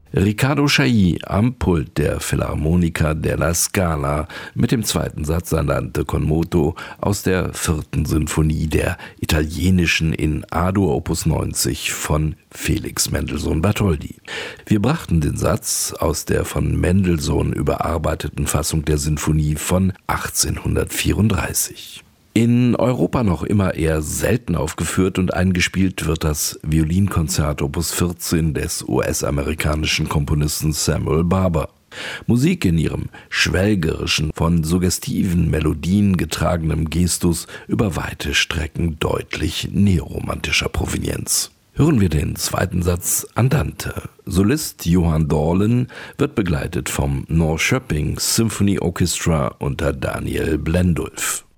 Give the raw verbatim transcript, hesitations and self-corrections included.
Riccardo Chailly am Pult der Filarmonica della Scala mit dem zweiten Satz Andante con moto aus der vierten Sinfonie der italienischen in A-Dur Opus neunzig von Felix Mendelssohn Bartholdy. Wir brachten den Satz aus der von Mendelssohn überarbeiteten Fassung der Sinfonie von achtzehnhundertvierunddreißig. In Europa noch immer eher selten aufgeführt und eingespielt wird das Violinkonzert Opus vierzehn des U S-amerikanischen Komponisten Samuel Barber. Musik in ihrem schwelgerischen, von suggestiven Melodien getragenen Gestus über weite Strecken deutlich neoromantischer Provenienz. Hören wir den zweiten Satz Andante. Solist Johann Dorlen wird begleitet vom Norrköping Symphony Orchestra unter Daniel Blendulf.